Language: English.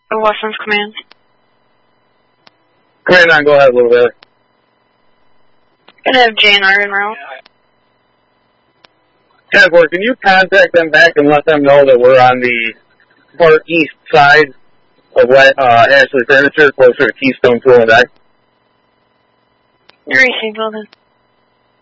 Westlands Command. Command 9, go ahead a little bit. Gonna have JNR en route. 10-4, can you contact them back and let them know that we're on the far east side of Ashley Furniture, closer to Keystone Tool and Deck? Receive, building.